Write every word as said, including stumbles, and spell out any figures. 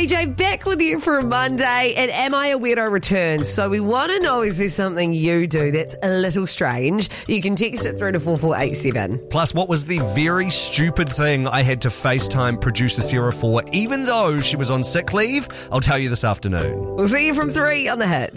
C J back with you for a Monday, and Am I a Weirdo returns. So we want to know, is there something you do that's a little strange? You can text it through to four four eight seven. Plus, what was the very stupid thing I had to FaceTime producer Sarah for, even though she was on sick leave? I'll tell you this afternoon. We'll see you from three on the Hits.